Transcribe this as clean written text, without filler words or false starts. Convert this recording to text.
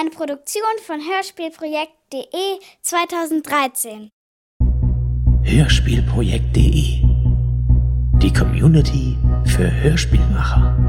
Eine Produktion von Hörspielprojekt.de 2013. Hörspielprojekt.de. Die Community für Hörspielmacher.